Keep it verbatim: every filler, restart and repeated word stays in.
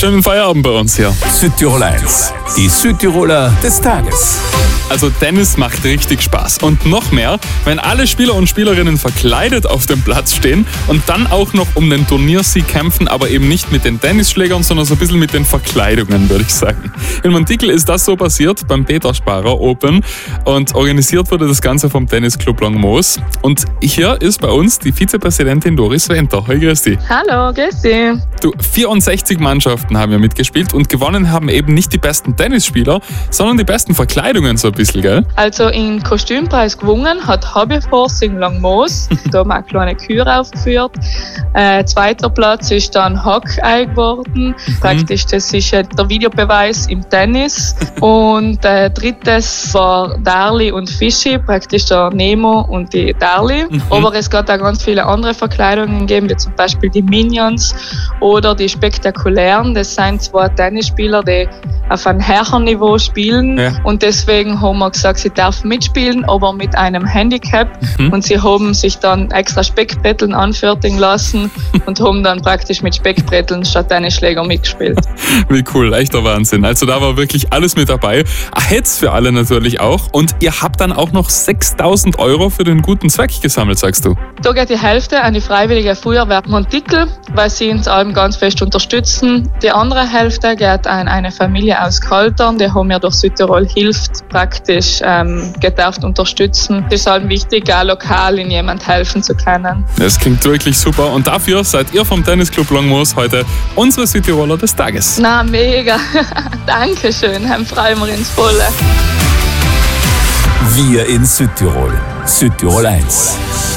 schönen Feierabend bei uns hier. Südtirol eins, die Südtiroler des Tages. Also Tennis macht richtig Spaß und noch mehr, wenn alle Spieler und Spielerinnen verkleidet auf dem Platz stehen und dann auch noch um den Turniersieg kämpfen, aber eben nicht mit den Tennisschlägern, sondern so ein bisschen mit den Verkleidungen, würde ich sagen. In Montikel ist das so passiert beim Peter Sparer Open und organisiert wurde das Ganze vom Tennisclub Langmoos. Und hier ist bei uns die Vizepräsidentin Doris Wenter. Hi, grüß dich. Hallo, grüß dich. Du, vierundsechzig Mannschaften haben ja mitgespielt und gewonnen haben eben nicht die besten Tennisspieler, sondern die besten Verkleidungen so ein bisschen, gell? Also im Kostümpreis gewonnen hat Hobby Forcing Langmoos. Da haben wir eine kleine Kür aufgeführt. Äh, zweiter Platz ist dann Hawkeye geworden. Mhm. Praktisch, das ist äh, der Videobeweis im Tennis. Und äh, drittes war Darli und Fischi, praktisch der Nemo und die Darli. Mhm. Aber es gab auch ganz viele andere Verkleidungen gegeben, wie zum Beispiel die Minions oder die Spektakulären. Das sind zwei Tennisspieler, die auf einem Herrenniveau spielen. Ja. Und deswegen haben wir gesagt, sie dürfen mitspielen, aber mit einem Handicap. Mhm. Und sie haben sich dann extra Speckbretteln anfertigen lassen und haben dann praktisch mit Speckbretteln statt Tennisschläger mitgespielt. Wie cool, echter Wahnsinn. Also da war wirklich alles mit dabei. Hetz für alle natürlich auch. Und ihr habt dann auch noch sechstausend Euro für den guten Zweck gesammelt, sagst du? Da geht die Hälfte an die Freiwillige Feuerwehr Montikel, weil sie uns allem ganz fest unterstützen. Die andere Hälfte geht an eine Familie aus Kaltern, die haben mir durch Südtirol hilft, praktisch ähm, gedarft unterstützen. Es ist halt wichtig, auch lokal in jemand helfen zu können. Das klingt wirklich super und dafür seid ihr vom Tennisclub Langmoos heute unsere Südtiroler des Tages. Na, mega. Dankeschön, Herr freuen wir ins Volle. Wir in Südtirol. Südtirol eins.